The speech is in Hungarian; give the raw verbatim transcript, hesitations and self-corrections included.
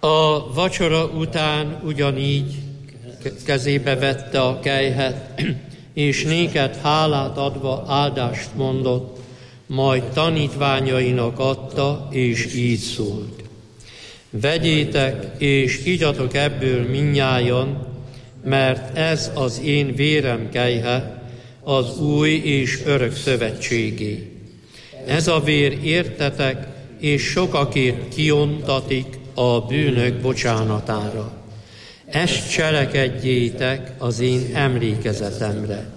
A vacsora után ugyanígy kezébe vette a kelyhet, és néked hálát adva áldást mondott, majd tanítványainak adta, és így szólt. Vegyétek, és igyatok ebből mindnyájan, mert ez az én vérem kelyhe, az új és örök szövetségé. Ez a vér értetek, és sokakért kiontatik a bűnök bocsánatára. Ezt cselekedjétek az én emlékezetemre.